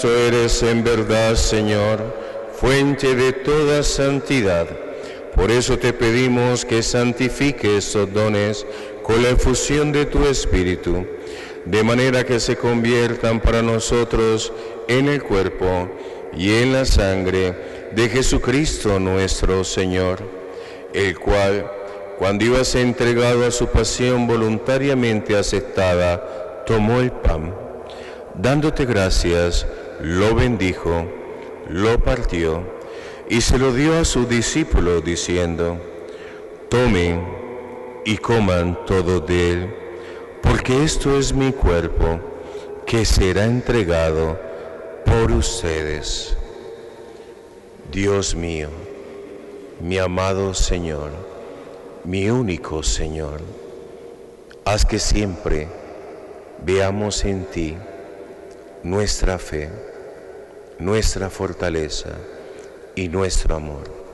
Tú eres en verdad, Señor, fuente de toda santidad. Por eso te pedimos que santifiques estos dones con la efusión de tu Espíritu, de manera que se conviertan para nosotros en el cuerpo y en la sangre de Jesucristo nuestro Señor, el cual, cuando iba a ser entregado a su pasión voluntariamente aceptada, tomó el pan, dándote gracias, lo bendijo, lo partió y se lo dio a sus discípulos diciendo: tomen y coman todos de él, porque esto es mi cuerpo que será entregado por ustedes. Dios mío, mi amado Señor, mi único Señor, haz que siempre veamos en ti nuestra fe, nuestra fortaleza y nuestro amor.